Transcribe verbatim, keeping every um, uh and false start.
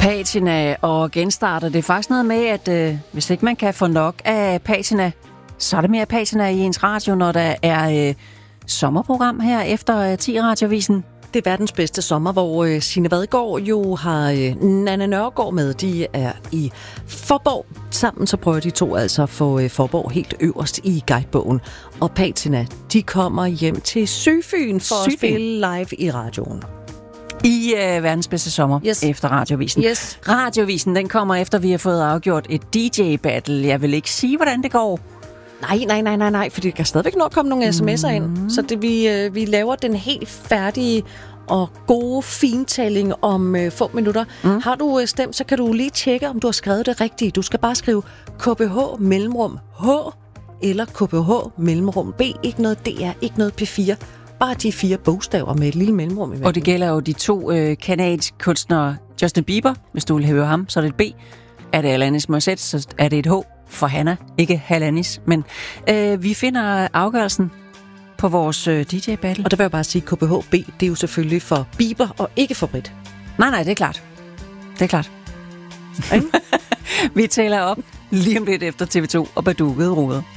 Patina og genstarter. Det er faktisk noget med, at øh, hvis ikke man kan få nok af patina, så er det mere patina i ens radio, når der er øh, sommerprogram her efter øh, ti Radiovisen. Det er verdens bedste sommer, hvor øh, Signe Vadgaard jo har øh, Nanne Nørgaard med. De er i Fåborg. Sammen så prøver de to altså at få øh, Fåborg helt øverst i guidebogen. Og Patina, de kommer hjem til Sydfyn for Sydfyn. At spille live i radioen. I øh, verdens bedste sommer yes. efter Radiovisen. Yes. Radiovisen, den kommer efter, vi har fået afgjort et D J-battle. Jeg vil ikke sige, hvordan det går. Nej, nej, nej, nej, nej, for det kan stadigvæk nok komme nogle sms'er ind. Mm. Så det, vi, øh, vi laver den helt færdige og gode fintælling om øh, få minutter. Mm. Har du øh, stemt, så kan du lige tjekke, om du har skrevet det rigtigt. Du skal bare skrive K B H mellemrum H eller K B H mellemrum B. Ikke noget D R, ikke noget P fire. Bare de fire bogstaver med et lille mellemrum i. Og det gælder jo de to øh, kanadiske kunstnere, Justin Bieber, hvis du vil høre ham, så er det et B. Er det Alanis Morissette, så er det et H for Hanna, ikke Halanis. Men øh, vi finder afgørelsen på vores øh, D J-battle. Og der vil jeg bare sige, K B H B, det er jo selvfølgelig for Bieber og ikke for Britt. Nej, nej, det er klart. Det er klart. Vi tæller op lige om lidt efter T V to og Badukket Ruder.